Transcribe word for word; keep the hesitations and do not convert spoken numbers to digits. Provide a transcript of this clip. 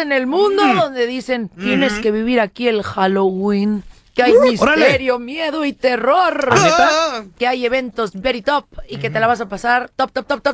en el mundo mm. donde dicen, tienes mm. que vivir aquí el Halloween. Que hay uh, misterio, órale. Miedo y terror. ¿Ah, Que hay eventos very top y que uh-huh. te la vas a pasar top, top, top, top.